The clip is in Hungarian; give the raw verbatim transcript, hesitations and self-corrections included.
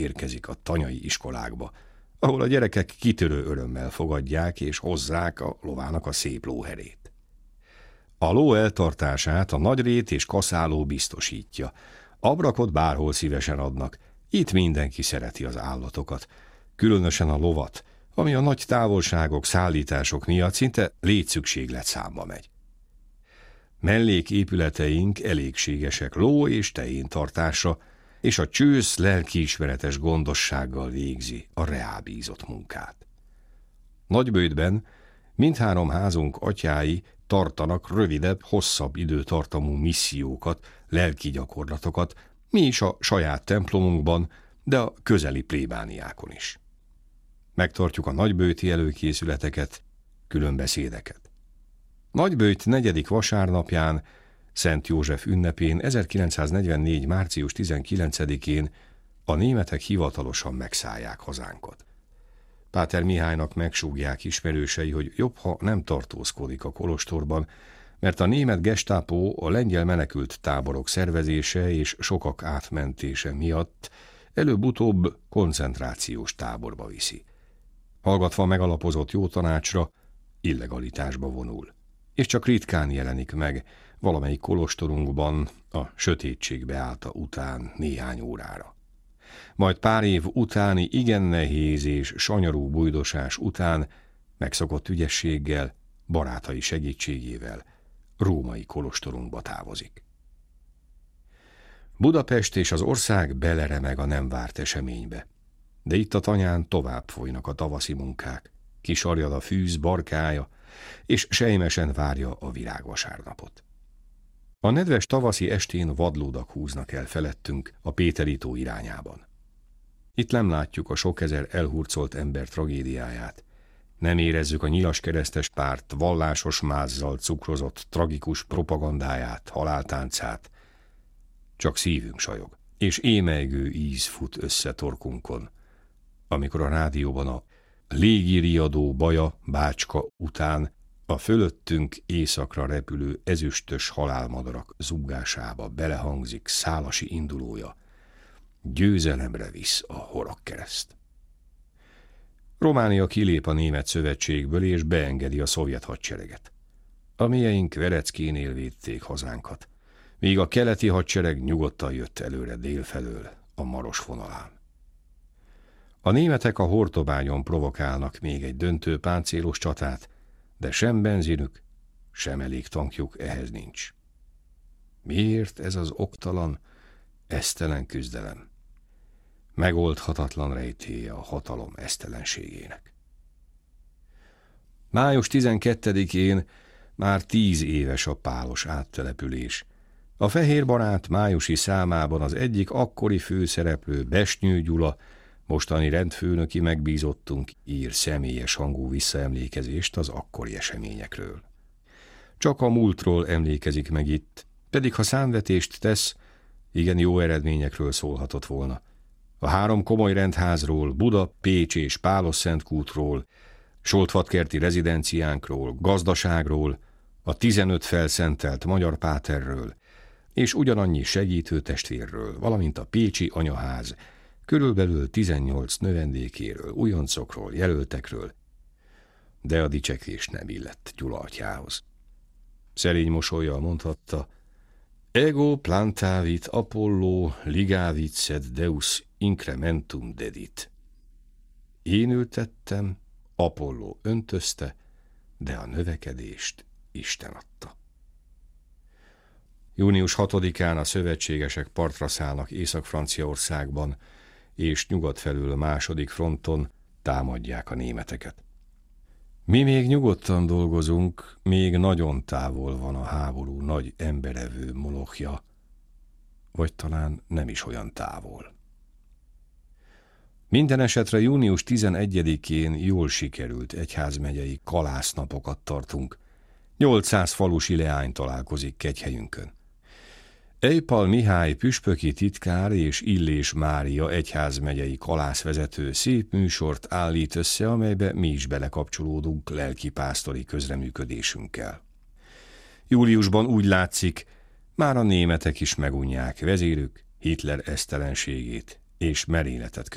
érkezik a tanyai iskolákba, ahol a gyerekek kitörő örömmel fogadják és hozzák a lovának a szép lóherét. A ló eltartását a nagyrét és kaszáló biztosítja. Abrakot bárhol szívesen adnak, itt mindenki szereti az állatokat, különösen a lovat, ami a nagy távolságok, szállítások miatt szinte létszükséglet számba megy. Melléképületeink elégségesek ló és tejéntartásra, és a csősz lelkiismeretes gondossággal végzi a reábízott munkát. Nagyböjtben mindhárom házunk atyái tartanak rövidebb, hosszabb időtartamú missziókat, lelki gyakorlatokat, mi is a saját templomunkban, de a közeli plébániákon is. Megtartjuk a nagyböjti előkészületeket, különbeszédeket. Nagyböjt negyedik vasárnapján, Szent József ünnepén ezerkilencszáznegyvennégy. március tizenkilencedikén a németek hivatalosan megszállják hazánkat. Páter Mihálynak megsúgják ismerősei, hogy jobb, ha nem tartózkodik a kolostorban, mert a német gestápó a lengyel menekült táborok szervezése és sokak átmentése miatt előbb-utóbb koncentrációs táborba viszi. Hallgatva megalapozott jó tanácsra, illegalitásba vonul, és csak ritkán jelenik meg valamelyik kolostorunkban a sötétség beállta után néhány órára. Majd pár év utáni igen nehéz és sanyarú bujdosás után megszokott ügyességgel, barátai segítségével római kolostorunkba távozik. Budapest és az ország beleremeg a nem várt eseménybe, de itt a tanyán tovább folynak a tavaszi munkák, kisarjad a fűz barkája, és sejmesen várja a virágvasárnapot. A nedves tavaszi estén vadlódak húznak el felettünk a Péteri tó irányában. Itt nem látjuk a sok ezer elhurcolt ember tragédiáját, nem érezzük a nyilas keresztes párt vallásos mázzal cukrozott tragikus propagandáját, haláltáncát, csak szívünk sajog, és émelygő íz fut össze torkunkon, amikor a rádióban a légiriadó baja Bácska után a fölöttünk északra repülő ezüstös halálmadarak zúgásába belehangzik Szálasi indulója, győzelemre visz a horogkereszt. Románia kilép a német szövetségből és beengedi a szovjet hadsereget. A mieink Vereckénél védték hazánkat, míg a keleti hadsereg nyugodtan jött előre délfelől a Maros vonalán. A németek a Hortobányon provokálnak még egy döntő páncélos csatát, de sem benzinük, sem elég tankjuk ehhez nincs. Miért ez az oktalan, esztelen küzdelem? Megoldhatatlan rejtélye a hatalom esztelenségének. május tizenkettedikén már tíz éves a pálos áttelepülés. A Fehér Barát májusi számában az egyik akkori főszereplő, Besnyő Gyula, mostani rendfőnöki megbízottunk ír személyes hangú visszaemlékezést az akkori eseményekről. Csak a múltról emlékezik meg itt, pedig ha számvetést tesz, igen jó eredményekről szólhatott volna. A három komoly rendházról, Buda, Pécs és Pálos-Szentkútról, Soltvatkerti rezidenciánkról, gazdaságról, a tizenöt felszentelt magyar páterről, és ugyanannyi segítő testvérről, valamint a pécsi anyaház, körülbelül tizennyolc növendékéről, újoncokról, jelöltekről, de a dicsekvés nem illett Gyula atyához. Szerény mosollyal mondhatta: Ego plantavit Apollo ligavit sed Deus incrementum dedit. Én ültettem, Apollo öntözte, de a növekedést Isten adta. június hatodikán a szövetségesek partra szállnak Észak-Franciaországban, és nyugat felül a második fronton támadják a németeket. Mi még nyugodtan dolgozunk, még nagyon távol van a háború nagy emberevő molochja, vagy talán nem is olyan távol. Minden esetre június tizenegyedikén jól sikerült egyházmegyei kalásznapokat tartunk. nyolcszáz falusi leány találkozik kegyhelyünkön. Ejpal Mihály püspöki titkár és Illés Mária egyházmegyei kalászvezető szép műsort állít össze, amelybe mi is belekapcsolódunk lelkipásztori közreműködésünkkel. Júliusban úgy látszik, már a németek is megunják vezérük Hitler esztelenségét és merényletet